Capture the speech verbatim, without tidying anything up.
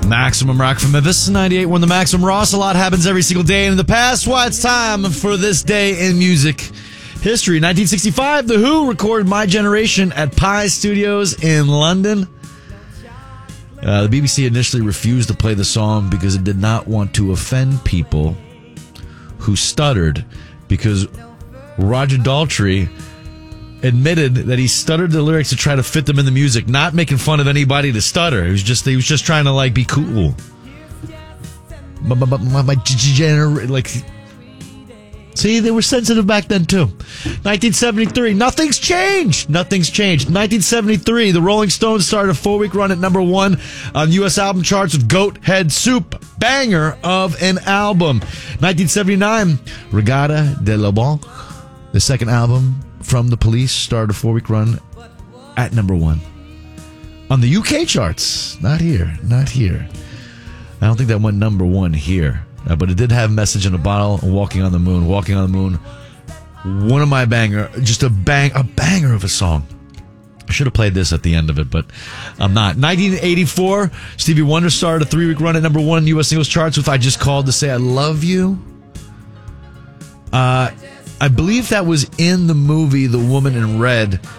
Maximum Rock from Memphis, ninety-eight when the Maximum Ross. A lot happens every single day in the past. Why it's time for this day in music history. nineteen sixty-five, The Who recorded My Generation at Pi Studios in London. Uh, the B B C initially refused to play the song because it did not want to offend people who stuttered, because Roger Daltrey admitted that he stuttered the lyrics to try to fit them in the music, not making fun of anybody to stutter. He was just he was just trying to like be cool. My, my, my, my gener- like, see, they were sensitive back then too. nineteen seventy-three, nothing's changed. Nothing's changed. nineteen seventy-three, the Rolling Stones started a four-week run at number one on U S album charts with Goat Head Soup, banger of an album. nineteen seventy-nine, Regatta de la Banque, the second album from The Police, started a four-week run at number one on the U K charts. Not here, not here. I don't think that went number one here, uh, but it did have Message in a Bottle and Walking on the Moon. Walking on the Moon, one of my banger, just a bang, a banger of a song. I should have played this at the end of it, but I'm not. nineteen eighty-four, Stevie Wonder started a three-week run at number one U S singles charts with I Just Called to Say I Love You. Uh... I believe that was in the movie The Woman in Red,